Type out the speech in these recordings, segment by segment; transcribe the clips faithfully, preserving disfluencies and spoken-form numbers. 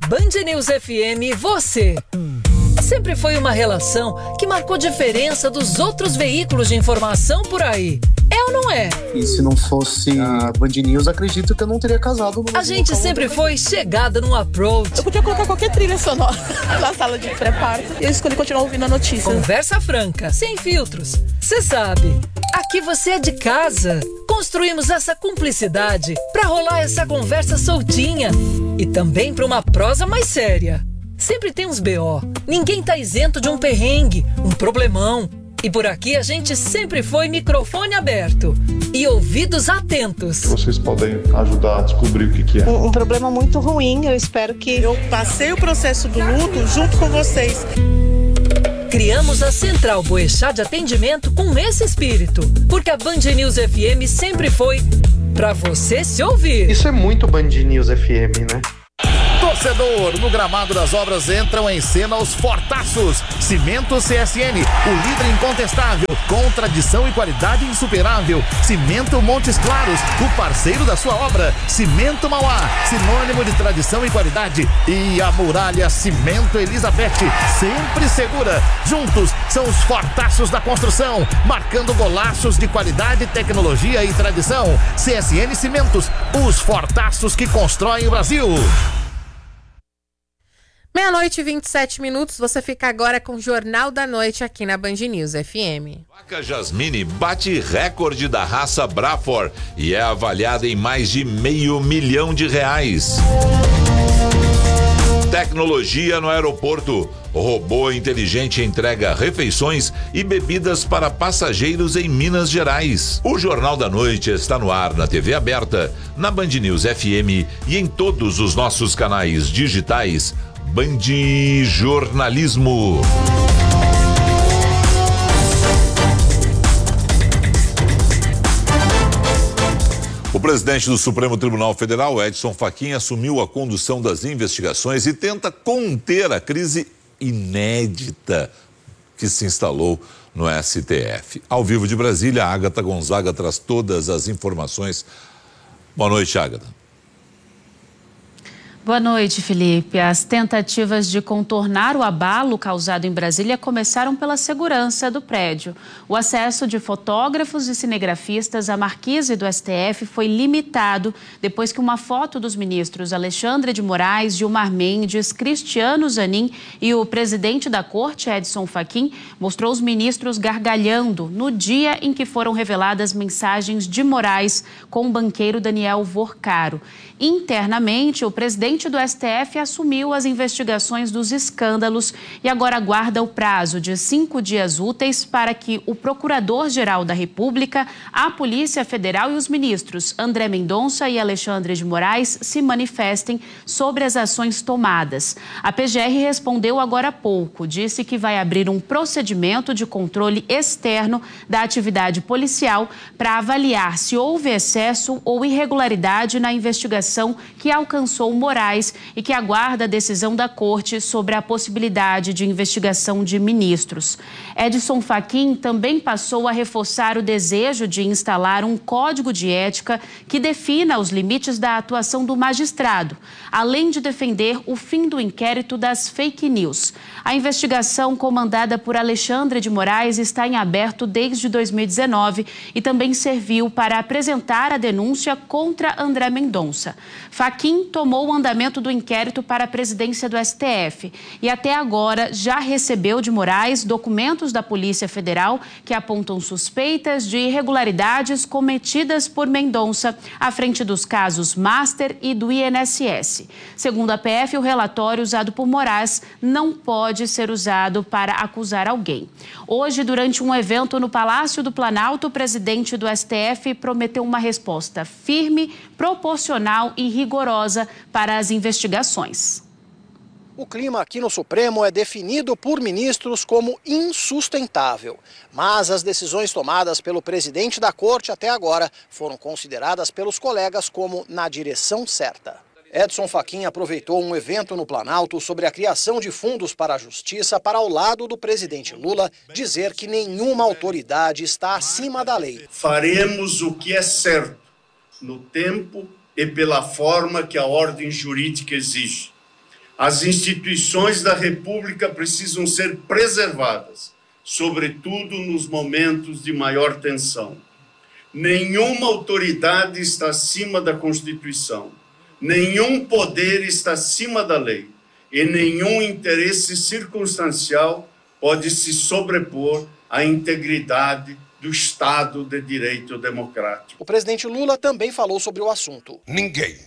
Band News F M, você. Sempre foi uma relação que marcou diferença dos outros veículos de informação por aí. É ou não é? E se não fosse a Band News, acredito que eu não teria casado no A gente sempre foi chegada num approach. Eu podia colocar qualquer trilha sonora na sala de pré-parto e eu escolhi continuar ouvindo a notícia. Conversa franca, sem filtros. Você sabe, aqui você é de casa. Construímos essa cumplicidade pra rolar essa conversa soltinha e também pra uma prosa mais séria. Sempre tem uns B O. Ninguém tá isento de um perrengue, um problemão. E por aqui a gente sempre foi microfone aberto e ouvidos atentos. Vocês podem ajudar a descobrir o que, que é. Um, um problema muito ruim, eu espero que... Eu passei o processo do luto junto com vocês. Criamos a Central Boechat de atendimento com esse espírito, porque a Band News F M sempre foi pra você se ouvir. Isso é muito Band News F M, né? Torcedor, no gramado das obras entram em cena os fortaços. Cimento C S N, o líder incontestável, com tradição e qualidade insuperável. Cimento Montes Claros, o parceiro da sua obra. Cimento Mauá, sinônimo de tradição e qualidade. E a Muralha Cimento Elizabeth, sempre segura. Juntos são os fortaços da construção, marcando golaços de qualidade, tecnologia e tradição. C S N Cimentos, os fortaços que constroem o Brasil. Meia-noite e vinte e sete minutos, você fica agora com o Jornal da Noite aqui na Band News F M. Vaca Jasmine bate recorde da raça Braford e é avaliada em mais de meio milhão de reais. Tecnologia no aeroporto. O robô inteligente entrega refeições e bebidas para passageiros em Minas Gerais. O Jornal da Noite está no ar na T V aberta, na Band News F M e em todos os nossos canais digitais. Band Jornalismo. O presidente do Supremo Tribunal Federal, Edson Fachin, assumiu a condução das investigações e tenta conter a crise inédita que se instalou no S T F. Ao vivo de Brasília, a Ágata Gonzaga traz todas as informações. Boa noite, Ágata. Boa noite, Felipe. As tentativas de contornar o abalo causado em Brasília começaram pela segurança do prédio. O acesso de fotógrafos e cinegrafistas à marquise do S T F foi limitado depois que uma foto dos ministros Alexandre de Moraes, Gilmar Mendes, Cristiano Zanin e o presidente da corte, Edson Fachin, mostrou os ministros gargalhando no dia em que foram reveladas mensagens de Moraes com o banqueiro Daniel Vorcaro. Internamente, o presidente do S T F assumiu as investigações dos escândalos e agora aguarda o prazo de cinco dias úteis para que o Procurador-Geral da República, a Polícia Federal e os ministros André Mendonça e Alexandre de Moraes se manifestem sobre as ações tomadas. A P G R respondeu agora há pouco, disse que vai abrir um procedimento de controle externo da atividade policial para avaliar se houve excesso ou irregularidade na investigação que alcançou Moraes e que aguarda a decisão da Corte sobre a possibilidade de investigação de ministros. Edson Fachin também passou a reforçar o desejo de instalar um código de ética que defina os limites da atuação do magistrado, além de defender o fim do inquérito das fake news. A investigação comandada por Alexandre de Moraes está em aberto desde dois mil e dezenove e também serviu para apresentar a denúncia contra André Mendonça. Fachin tomou o andamento do inquérito para a presidência do S T F e até agora já recebeu de Moraes documentos da Polícia Federal que apontam suspeitas de irregularidades cometidas por Mendonça à frente dos casos Master e do I N S S. Segundo a P F, o relatório usado por Moraes não pode ser usado para acusar alguém. Hoje, durante um evento no Palácio do Planalto, o presidente do S T F prometeu uma resposta firme, proporcional e rigorosa para as investigações. O clima aqui no Supremo é definido por ministros como insustentável. Mas as decisões tomadas pelo presidente da Corte até agora foram consideradas pelos colegas como na direção certa. Edson Fachin aproveitou um evento no Planalto sobre a criação de fundos para a justiça para, ao lado do presidente Lula, dizer que nenhuma autoridade está acima da lei. Faremos o que é certo, no tempo e pela forma que a ordem jurídica exige. As instituições da República precisam ser preservadas, sobretudo nos momentos de maior tensão. Nenhuma autoridade está acima da Constituição, nenhum poder está acima da lei e nenhum interesse circunstancial pode se sobrepor à integridade do Estado de Direito Democrático. O presidente Lula também falou sobre o assunto. Ninguém,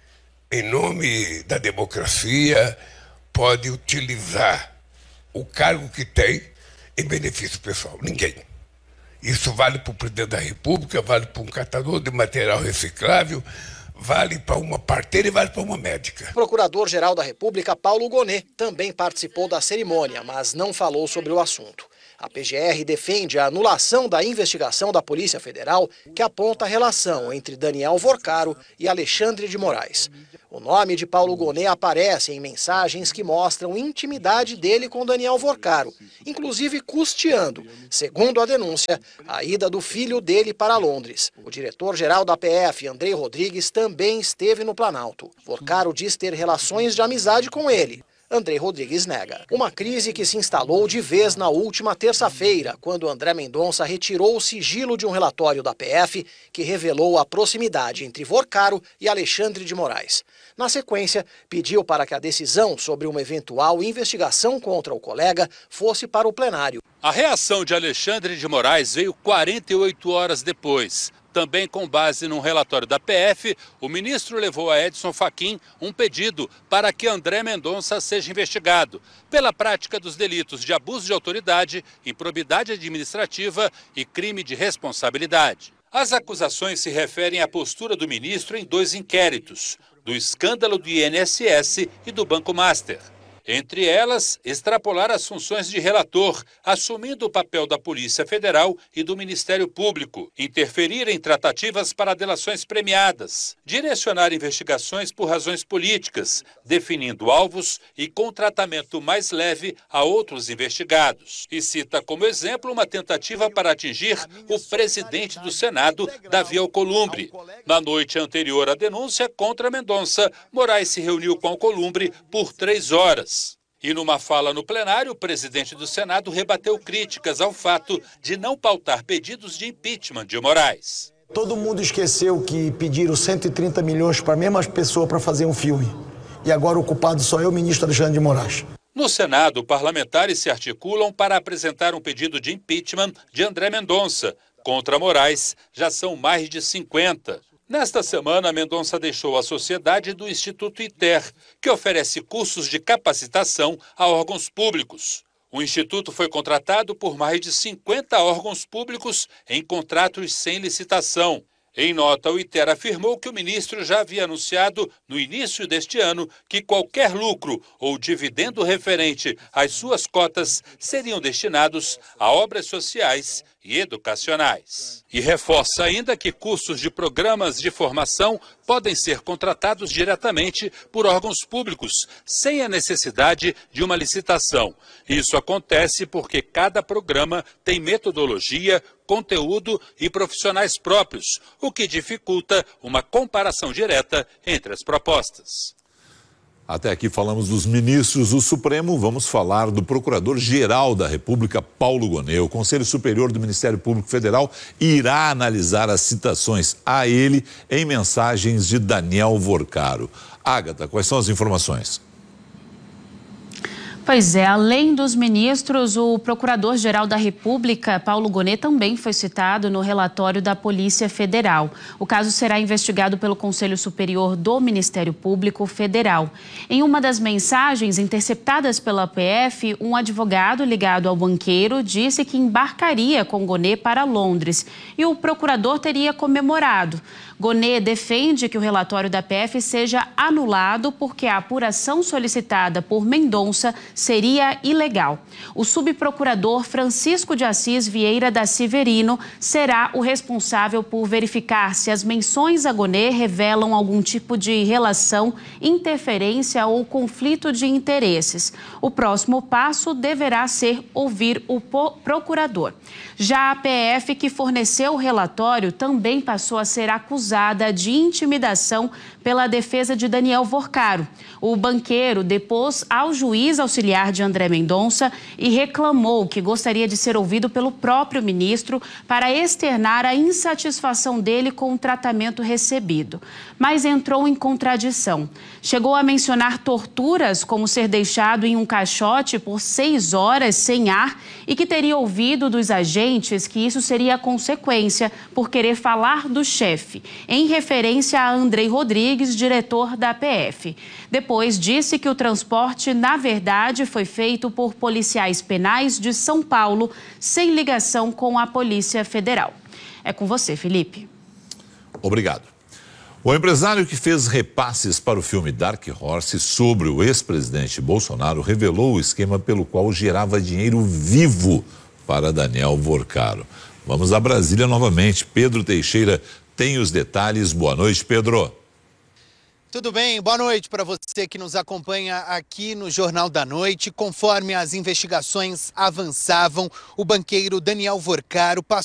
em nome da democracia, pode utilizar o cargo que tem em benefício pessoal. Ninguém. Isso vale para o presidente da República, vale para um catador de material reciclável, vale para uma parteira e vale para uma médica. O Procurador-Geral da República, Paulo Gonet, também participou da cerimônia, mas não falou sobre o assunto. A P G R defende a anulação da investigação da Polícia Federal que aponta a relação entre Daniel Vorcaro e Alexandre de Moraes. O nome de Paulo Gonet aparece em mensagens que mostram intimidade dele com Daniel Vorcaro, inclusive custeando, segundo a denúncia, a ida do filho dele para Londres. O diretor-geral da P F, Andrei Rodrigues, também esteve no Planalto. Vorcaro diz ter relações de amizade com ele. Andrei Rodrigues nega. Uma crise que se instalou de vez na última terça-feira, quando André Mendonça retirou o sigilo de um relatório da P F que revelou a proximidade entre Vorcaro e Alexandre de Moraes. Na sequência, pediu para que a decisão sobre uma eventual investigação contra o colega fosse para o plenário. A reação de Alexandre de Moraes veio quarenta e oito horas depois. Também com base num relatório da P F, o ministro levou a Edson Fachin um pedido para que André Mendonça seja investigado pela prática dos delitos de abuso de autoridade, improbidade administrativa e crime de responsabilidade. As acusações se referem à postura do ministro em dois inquéritos, do escândalo do I N S S e do Banco Master. Entre elas, extrapolar as funções de relator, assumindo o papel da Polícia Federal e do Ministério Público, interferir em tratativas para delações premiadas, direcionar investigações por razões políticas, definindo alvos e com tratamento mais leve a outros investigados. E cita como exemplo uma tentativa para atingir o presidente do Senado, Davi Alcolumbre. Na noite anterior à denúncia contra Mendonça, Moraes se reuniu com Alcolumbre por três horas. E numa fala no plenário, o presidente do Senado rebateu críticas ao fato de não pautar pedidos de impeachment de Moraes. Todo mundo esqueceu que pediram cento e trinta milhões para a mesma pessoa para fazer um filme. E agora o culpado só é o ministro Alexandre de Moraes. No Senado, parlamentares se articulam para apresentar um pedido de impeachment de André Mendonça. Contra Moraes, já são mais de cinquenta. Nesta semana, Mendonça deixou a sociedade do Instituto ITER, que oferece cursos de capacitação a órgãos públicos. O instituto foi contratado por mais de cinquenta órgãos públicos em contratos sem licitação. Em nota, o ITER afirmou que o ministro já havia anunciado, no início deste ano, que qualquer lucro ou dividendo referente às suas cotas seriam destinados a obras sociais e educacionais. E reforça ainda que cursos de programas de formação podem ser contratados diretamente por órgãos públicos, sem a necessidade de uma licitação. Isso acontece porque cada programa tem metodologia, conteúdo e profissionais próprios, o que dificulta uma comparação direta entre as propostas. Até aqui falamos dos ministros do Supremo, vamos falar do Procurador-Geral da República, Paulo Gonet. O Conselho Superior do Ministério Público Federal irá analisar as citações a ele em mensagens de Daniel Vorcaro. Ágata, quais são as informações? Pois é, além dos ministros, o Procurador-Geral da República, Paulo Gonet, também foi citado no relatório da Polícia Federal. O caso será investigado pelo Conselho Superior do Ministério Público Federal. Em uma das mensagens interceptadas pela P F, um advogado ligado ao banqueiro disse que embarcaria com Gonet para Londres e o procurador teria comemorado. Gonet defende que o relatório da P F seja anulado porque a apuração solicitada por Mendonça seria ilegal. O subprocurador Francisco de Assis Vieira da Severino será o responsável por verificar se as menções a Gonê revelam algum tipo de relação, interferência ou conflito de interesses. O próximo passo deverá ser ouvir o procurador. Já a P F, que forneceu o relatório, também passou a ser acusada de intimidação pela defesa de Daniel Vorcaro. O banqueiro depôs ao juiz auxiliar de André Mendonça e reclamou que gostaria de ser ouvido pelo próprio ministro para externar a insatisfação dele com o tratamento recebido. Mas entrou em contradição. Chegou a mencionar torturas, como ser deixado em um caixote por seis horas sem ar e que teria ouvido dos agentes que isso seria consequência por querer falar do chefe, em referência a Andrei Rodrigues, diretor da P F. Depois disse que o transporte, na verdade, foi feito por policiais penais de São Paulo, sem ligação com a Polícia Federal. É com você, Felipe. Obrigado. O empresário que fez repasses para o filme Dark Horse sobre o ex-presidente Bolsonaro revelou o esquema pelo qual gerava dinheiro vivo para Daniel Vorcaro. Vamos a Brasília novamente. Pedro Teixeira tem os detalhes. Boa noite, Pedro. Tudo bem? Boa noite para você que nos acompanha aqui no Jornal da Noite. Conforme as investigações avançavam, o banqueiro Daniel Vorcaro passou